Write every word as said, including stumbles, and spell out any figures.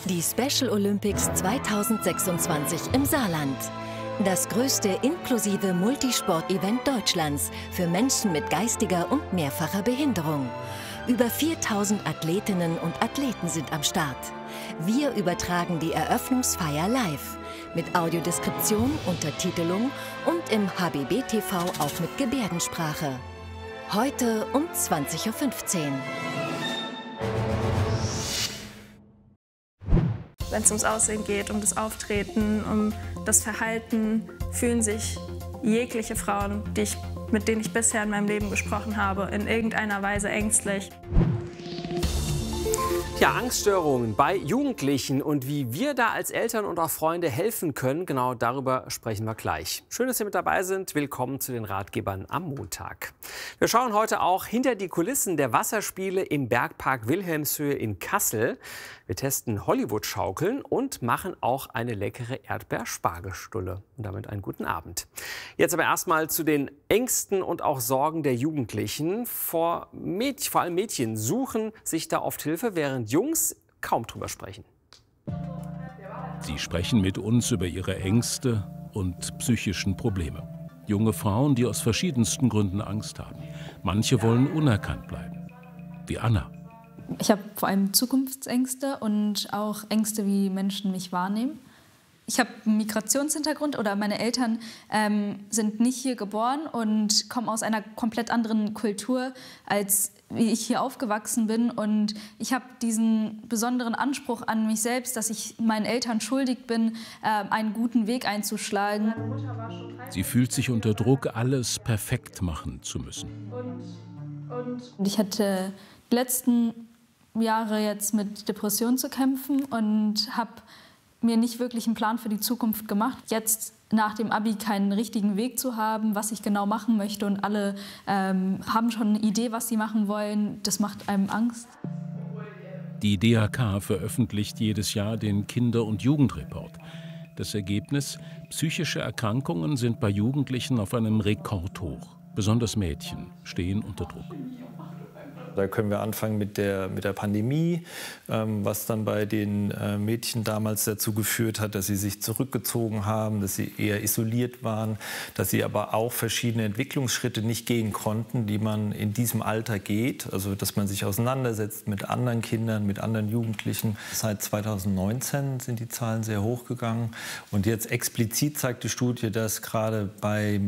Die Special Olympics zweitausendsechsundzwanzig im Saarland. Das größte inklusive Multisport-Event Deutschlands für Menschen mit geistiger und mehrfacher Behinderung. Über viertausend Athletinnen und Athleten sind am Start. Wir übertragen die Eröffnungsfeier live. Mit Audiodeskription, Untertitelung und im H B B T V auch mit Gebärdensprache. Heute um zwanzig Uhr fünfzehn. Wenn es ums Aussehen geht, um das Auftreten, um das Verhalten, fühlen sich jegliche Frauen, die ich, mit denen ich bisher in meinem Leben gesprochen habe, in irgendeiner Weise ängstlich. Ja, Angststörungen bei Jugendlichen und wie wir da als Eltern und auch Freunde helfen können, genau darüber sprechen wir gleich. Schön, dass Sie mit dabei sind. Willkommen zu den Ratgebern am Montag. Wir schauen heute auch hinter die Kulissen der Wasserspiele im Bergpark Wilhelmshöhe in Kassel. Wir testen Hollywood-Schaukeln und machen auch eine leckere Erdbeerspargelstulle. Und damit einen guten Abend. Jetzt aber erstmal zu den Ängsten und auch Sorgen der Jugendlichen. Vor, Mädchen, vor allem Mädchen suchen sich da oft Hilfe, während Jungs kaum drüber sprechen. Sie sprechen mit uns über ihre Ängste und psychischen Probleme. Junge Frauen, die aus verschiedensten Gründen Angst haben. Manche wollen unerkannt bleiben, wie Anna. Ich habe vor allem Zukunftsängste und auch Ängste, wie Menschen mich wahrnehmen. Ich habe einen Migrationshintergrund oder meine Eltern ähm, sind nicht hier geboren und kommen aus einer komplett anderen Kultur, als wie ich hier aufgewachsen bin. Und ich habe diesen besonderen Anspruch an mich selbst, dass ich meinen Eltern schuldig bin, äh, einen guten Weg einzuschlagen. Sie fühlt sich unter Druck, alles perfekt machen zu müssen. Und ich hatte die letzten Jahre jetzt mit Depressionen zu kämpfen und habe mir nicht wirklich einen Plan für die Zukunft gemacht. Jetzt nach dem Abi keinen richtigen Weg zu haben, was ich genau machen möchte und alle ähm, haben schon eine Idee, was sie machen wollen, das macht einem Angst. Die D H K veröffentlicht jedes Jahr den Kinder- und Jugendreport. Das Ergebnis: Psychische Erkrankungen sind bei Jugendlichen auf einem Rekordhoch. Besonders Mädchen stehen unter Druck. Da können wir anfangen mit der, mit der Pandemie, ähm, was dann bei den äh, Mädchen damals dazu geführt hat, dass sie sich zurückgezogen haben, dass sie eher isoliert waren, dass sie aber auch verschiedene Entwicklungsschritte nicht gehen konnten, die man in diesem Alter geht. Also dass man sich auseinandersetzt mit anderen Kindern, mit anderen Jugendlichen. Seit zweitausendneunzehn sind die Zahlen sehr hoch gegangen. Und jetzt explizit zeigt die Studie, dass gerade bei